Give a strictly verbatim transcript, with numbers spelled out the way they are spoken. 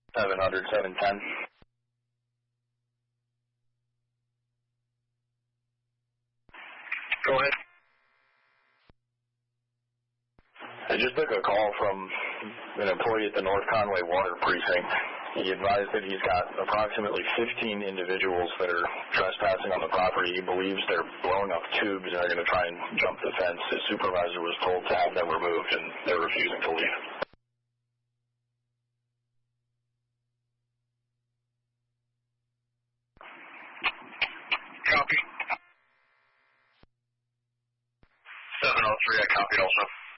seven hundred, seven ten. Go ahead. I just took a call from an employee at the North Conway Water Precinct. He advised that he's got approximately fifteen individuals that are trespassing on the property. He believes they're blowing up tubes and are going to try and jump the fence. His supervisor was told to have them removed, and they're refusing to leave. Copy. seven oh three, I copied also.